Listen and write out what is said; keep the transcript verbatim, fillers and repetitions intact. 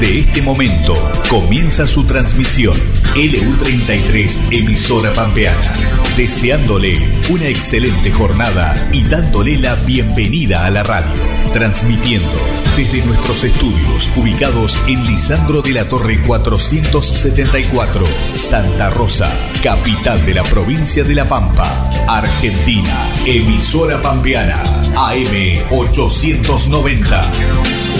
De este momento comienza su transmisión L U treinta y tres, emisora pampeana, deseándole una excelente jornada y dándole la bienvenida a la radio, transmitiendo desde nuestros estudios ubicados en Lisandro de la Torre cuatrocientos setenta y cuatro, Santa Rosa, capital de la provincia de La Pampa, Argentina. Emisora pampeana A M ochocientos noventa.